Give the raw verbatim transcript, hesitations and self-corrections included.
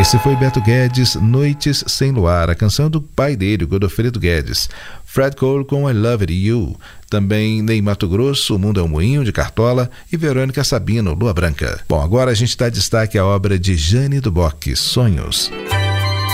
Esse foi Beto Guedes, Noites Sem Luar, a canção do pai dele, Godofredo Guedes. Fred Cole com I Love It You. Também Ney Matogrosso, O Mundo é um Moinho, de Cartola, e Verônica Sabino, Lua Branca. Bom, agora a gente dá destaque à obra de Jane Duboc, Sonhos.